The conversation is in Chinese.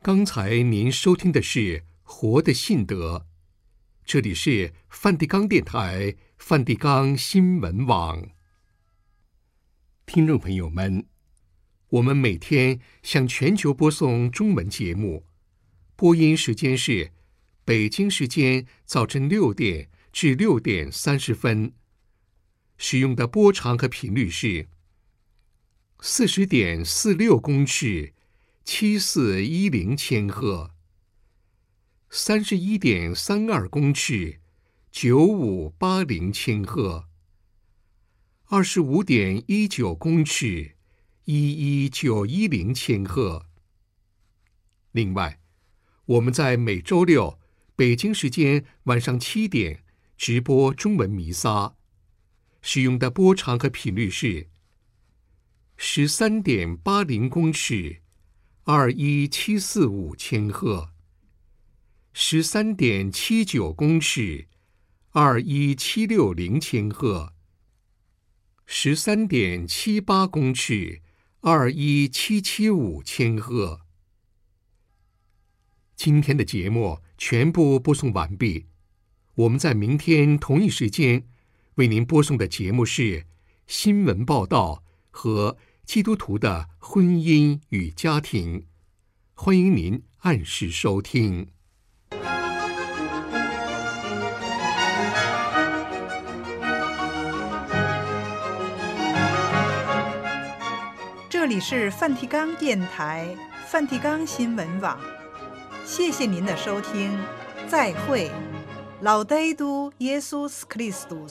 刚才您收听的是《活的信德》，这里是梵蒂冈电台梵蒂冈新闻网。听众朋友们，我们每天向全球播送中文节目，播音时间是北京时间早晨6点至6点30分，使用的波长和频率是40.46公尺7410千赫，31.32公尺9580千赫，25.19公尺11910千赫。另外，我们在每周六北京时间晚上7点直播中文弥撒，使用的波长和频率是13.80公尺21745千赫，13.79公尺21760千赫，13.78公尺21775千赫。今天的节目全部播送完毕，我们在明天同一时间为您播送的节目是新闻报道和基督徒的婚姻与家庭，欢迎您按时收听。 这里是梵蒂冈电台梵蒂冈新闻网，谢谢您的收听，再会，老戴都耶稣斯克里斯多。